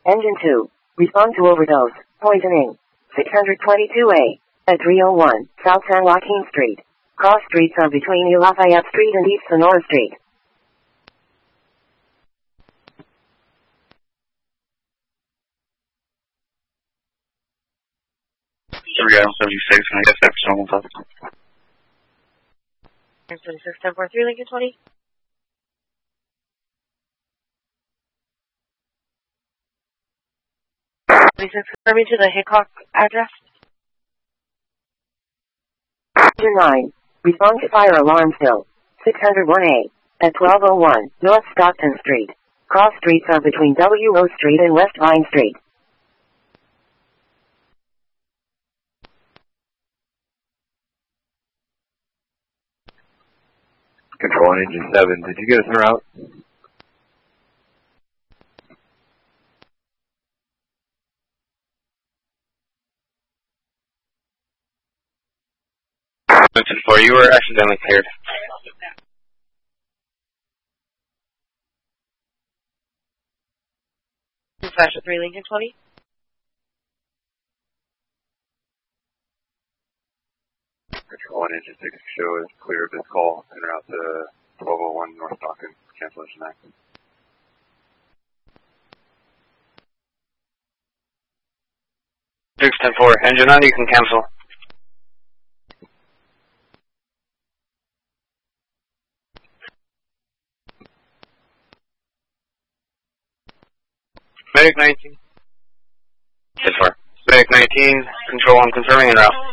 Engine 2. Respond to overdose. Poisoning. 622A. At 301 South San Joaquin Street. Cross streets are between Lafayette Street and East Sonora Street. Sorry, 76, and I guess that's someone's up. 26, 1043, Lincoln 20. Please confirm me to the Hickok address. Engine 9. Respond to fire alarm still. 601A. At 1201 North Stockton Street. Cross streets are between W. Rose Street and West Vine Street. Control on engine 7. Did you get us en route? Lincoln 4, you were accidentally cleared. Flash 3, Lincoln 20. Control on engine 6 show is clear of this call. En route to 1201 North Stockton. Cancellation act. 610-4, engine 9, you can cancel. Medic 19. Yes, sir. Medic 19, control, I'm confirming en route.